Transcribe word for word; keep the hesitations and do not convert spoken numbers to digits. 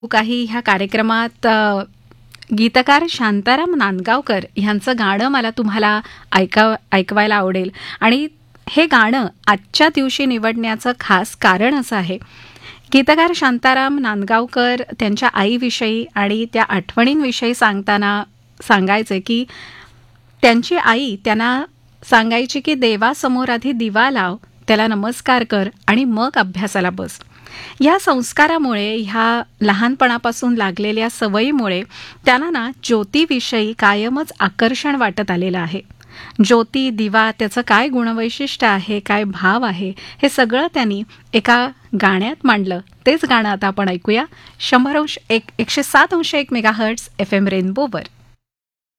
काही ह्या कार्यक्रमात अ, गीतकार शांताराम नांदगावकर ह्यांचं गाणं मला तुम्हाला ऐका ऐकवायला आवडेल आणि हे गाणं आजच्या दिवशी निवडण्याचं खास कारण असं आहे. गीतकार शांताराम नांदगावकर त्यांच्या आईविषयी आणि त्या आठवणींविषयी सांगताना सांगायचे की त्यांची आई त्यांना सांगायची की देवासमोर आधी दिवा लाव, त्याला नमस्कार कर आणि मग अभ्यासाला बस. या संस्कारामुळे, ह्या लहानपणापासून लागलेल्या सवयीमुळे त्यांना ना ज्योतीविषयी कायमच आकर्षण वाटत आलेलं आहे. ज्योती, दिवा, त्याचं काय गुणवैशिष्ट्य आहे, काय भाव आहे, हे सगळं त्यांनी एका गाण्यात मांडलं. तेच गाणं आता आपण ऐकूया. शंभर अंश एक एकशे सात अंश एक मेगाहर्ट्स एफ एम रेनबोवर.